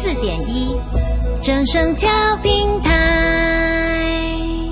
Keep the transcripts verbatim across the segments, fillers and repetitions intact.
四点一，正声调频台。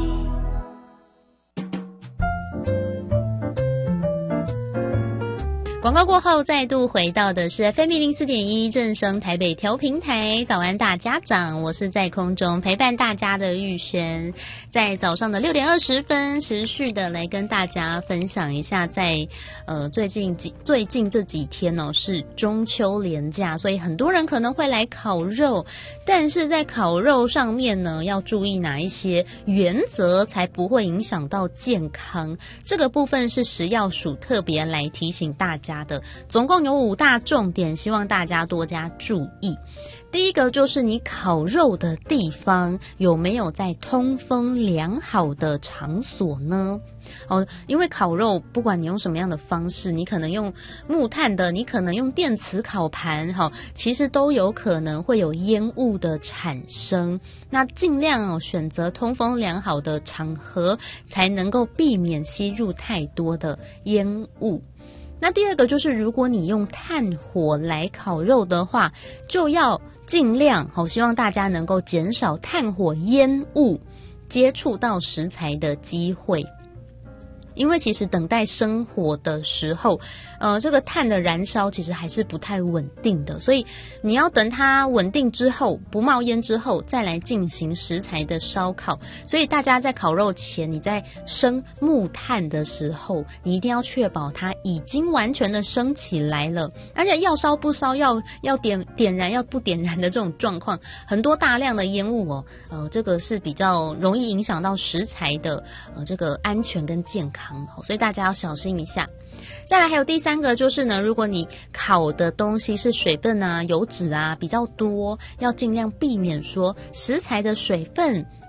广告过后，再度回到的是 F M 零四点一正声台北调频台。早安大家长，我是在空中陪伴大家的玉璇，在早上的六点二十分，持续的来跟大家分享一下在，在呃最近几最近这几天哦是中秋连假，所以很多人可能会来烤肉，但是在烤肉上面呢，要注意哪一些原则才不会影响到健康？这个部分是食药署特别来提醒大家的，总共有五大重点，希望大家多加注意。第一个就是你烤肉的地方有没有在通风良好的场所呢？哦，因为烤肉不管你用什么样的方式，你可能用木炭的，你可能用电磁烤盘，好，其实都有可能会有烟雾的产生。那尽量哦选择通风良好的场合，才能够避免吸入太多的烟雾。那第二个就是，如果你用炭火来烤肉的话，就要尽量好，希望大家能够减少炭火烟雾接触到食材的机会。因为其实等待生火的时候，呃，这个炭的燃烧其实还是不太稳定的，所以你要等它稳定之后，不冒烟之后，再来进行食材的烧烤。所以大家在烤肉前，你在生木炭的时候，你一定要确保它已经完全的升起来了，而且要烧不烧，要要点点燃要不点燃的这种状况，很多大量的烟雾哦，呃，这个是比较容易影响到食材的呃这个安全跟健康。所以大家要小心一下。再来还有第三个就是呢，如果你烤的东西是水分啊、油脂啊比较多，要尽量避免说食材的水分